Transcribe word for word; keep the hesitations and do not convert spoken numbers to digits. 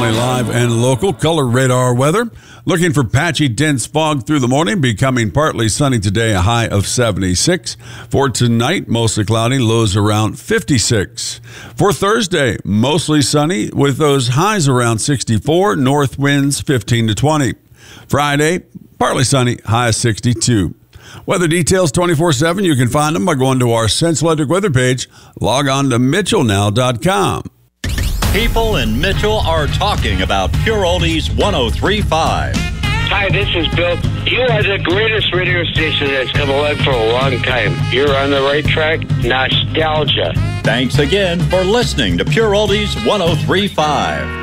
Family Live and local color radar weather. Looking for patchy, dense fog through the morning, becoming partly sunny today, a high of seventy-six. For tonight, mostly cloudy, lows around fifty-six. For Thursday, mostly sunny with those highs around sixty-four, north winds fifteen to twenty. Friday, partly sunny, high of sixty-two. Weather details twenty-four seven. You can find them by going to our Sense Electric weather page. Log on to mitchell now dot com. People in Mitchell are talking about Pure Oldies one oh three point five. Hi, this is Bill. You are the greatest radio station that's come along for a long time. You're on the right track. Nostalgia. Thanks again for listening to Pure Oldies one oh three point five.